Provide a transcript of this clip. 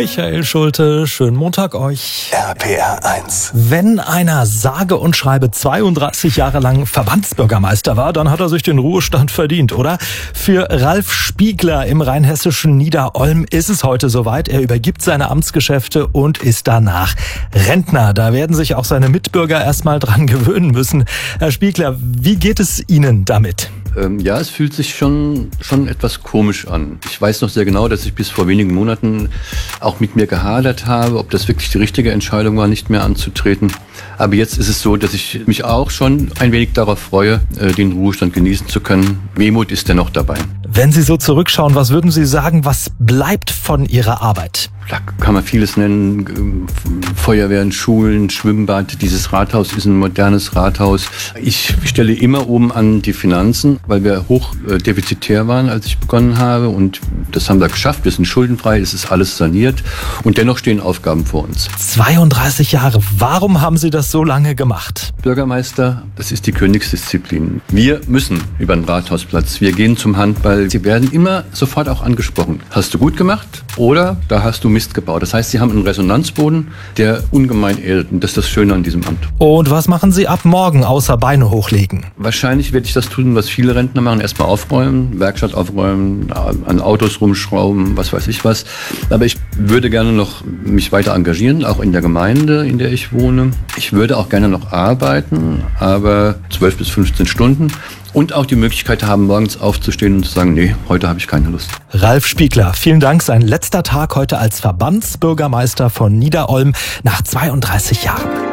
Michael Schulte, schönen Montag euch. RPR 1. Wenn einer sage und schreibe 32 Jahre lang Verbandsbürgermeister war, dann hat er sich den Ruhestand verdient, oder? Für Ralf Spiegler im rheinhessischen Niederolm ist es heute soweit. Er übergibt seine Amtsgeschäfte und ist danach Rentner. Da werden sich auch seine Mitbürger erstmal dran gewöhnen müssen. Herr Spiegler, wie geht es Ihnen damit? Ja, es fühlt sich schon etwas komisch an. Ich weiß noch sehr genau, dass ich bis vor wenigen Monaten auch mit mir gehadert habe, ob das wirklich die richtige Entscheidung war, nicht mehr anzutreten. Aber jetzt ist es so, dass ich mich auch schon ein wenig darauf freue, den Ruhestand genießen zu können. Wehmut ist dennoch dabei. Wenn Sie so zurückschauen, was würden Sie sagen, was bleibt von Ihrer Arbeit? Da kann man vieles nennen. Feuerwehren, Schulen, Schwimmbad. Dieses Rathaus ist ein modernes Rathaus. Ich stelle immer oben an die Finanzen, weil wir hoch defizitär waren, als ich begonnen habe. Und das haben wir geschafft. Wir sind schuldenfrei, es ist alles saniert. Und dennoch stehen Aufgaben vor uns. 32 Jahre. Warum haben Sie das so lange gemacht? Bürgermeister, das ist die Königsdisziplin. Wir müssen über den Rathausplatz. Wir gehen zum Handball. Sie werden immer sofort auch angesprochen. Hast du gut gemacht? Oder da hast du Mist gebaut. Das heißt, Sie haben einen Resonanzboden, der ungemein erdet. Und das ist das Schöne an diesem Amt. Und was machen Sie ab morgen außer Beine hochlegen? Wahrscheinlich werde ich das tun, was viele Rentner machen. Erstmal aufräumen, Werkstatt aufräumen, an Autos rumschrauben, was weiß ich was. Aber ich würde gerne noch mich weiter engagieren, auch in der Gemeinde, in der ich wohne. Ich würde auch gerne noch arbeiten, aber 12 bis 15 Stunden. Und auch die Möglichkeit haben, morgens aufzustehen und zu sagen, nee, heute habe ich keine Lust. Ralf Spiegler, vielen Dank. Sein letzter Tag heute als Verbandsbürgermeister von Niederolm nach 32 Jahren.